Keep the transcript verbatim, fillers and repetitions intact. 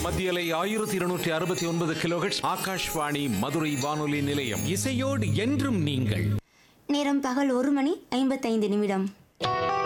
மத்தியலை ஆயிரத்தி இருநூற்றி அறுபத்தி ஒன்பது கிலோஹெர்ட்ஸ். ஆகாஷ்வாணி மதுரை வானொலி நிலையம். இசையோடு என்றும் நீங்கள். நேரம் பகல் ஒரு மணி ஐம்பத்தைந்து நிமிடம்.